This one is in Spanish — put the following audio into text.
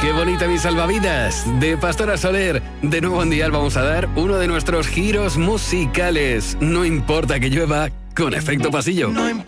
Qué bonita mi salvavidas, de Pastora Soler. De nuevo en Dial vamos a dar uno de nuestros giros musicales. No importa que llueva, con Efecto Pasillo. No importa